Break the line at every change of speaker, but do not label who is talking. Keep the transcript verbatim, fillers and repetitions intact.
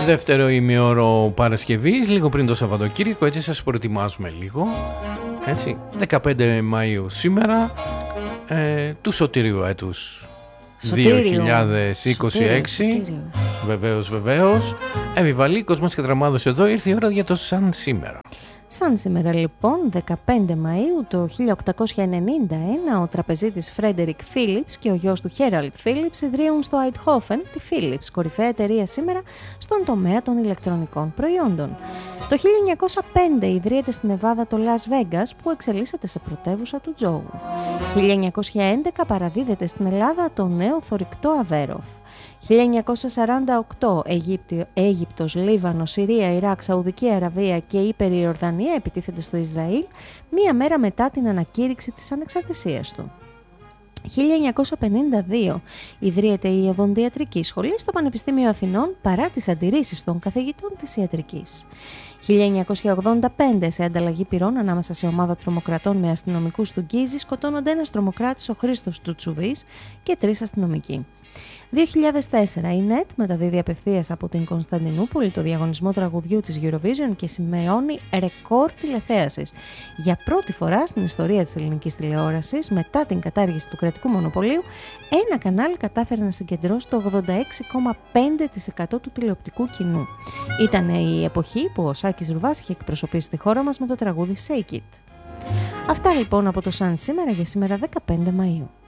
Δεύτερο ημίωρο Παρασκευής, λίγο πριν το Σαββατοκύριακο, έτσι σας προετοιμάζουμε λίγο. Έτσι, δεκαπέντε Μαΐου σήμερα, ε, του Σωτήριου έτους δύο χιλιάδες είκοσι έξι. Σωτήριο, Σωτήριο. Βεβαίως, βεβαίως. Εβιβαλή, Κοσμάς και Τραμάδος εδώ, ήρθε η ώρα για το Σαν σήμερα.
Σαν σήμερα λοιπόν, δεκαπέντε Μαΐου το χίλια οκτακόσια ενενήντα ένα, ο τραπεζίτης Φρέντερικ Φίλιπς και ο γιος του Χέραλντ Φίλιπς ιδρύουν στο Αιτχόφεν τη Φίλιπς, κορυφαία εταιρεία σήμερα στον τομέα των ηλεκτρονικών προϊόντων. Το χίλια εννιακόσια πέντε ιδρύεται στην Νεβάδα το Las Vegas, που εξελίσσεται σε πρωτεύουσα του τζόγου. χίλια εννιακόσια έντεκα παραδίδεται στην Ελλάδα το νέο θωρηκτό Αβέροφ. χίλια εννιακόσια σαράντα οκτώ Αιγύπτιο, Αίγυπτος, Λίβανο, Συρία, Ιράκ, Σαουδική Αραβία και η Ιορδανία επιτίθεται στο Ισραήλ μία μέρα μετά την ανακήρυξη της ανεξαρτησίας του. χίλια εννιακόσια πενήντα δύο ιδρύεται η Οδοντιατρική Σχολή στο Πανεπιστήμιο Αθηνών παρά τις αντιρρήσεις των καθηγητών της ιατρικής. χίλια εννιακόσια ογδόντα πέντε, σε ανταλλαγή πυρών ανάμεσα σε ομάδα τρομοκρατών με αστυνομικούς του Γκίζη, σκοτώνονται ένας τρομοκράτης, ο Χρήστος Τσουτσουβής, και τρεις αστυνομικοί. δύο χιλιάδες τέσσερα η νετ μεταδίδει απευθείας από την Κωνσταντινούπολη το διαγωνισμό τραγουδιού της Eurovision και σημειώνει ρεκόρ τηλεθέασης. Για πρώτη φορά στην ιστορία της ελληνικής τηλεόρασης, μετά την κατάργηση του κρατικού μονοπωλίου, ένα κανάλι κατάφερε να συγκεντρώσει το ογδόντα έξι κόμμα πέντε τοις εκατό του τηλεοπτικού κοινού. Ήταν η εποχή που ο Σάκης Ρουβάς είχε εκπροσωπήσει τη χώρα μας με το τραγούδι Shake It. Αυτά λοιπόν από το Σαν σήμερα για σήμερα δεκαπέντε Μαΐου.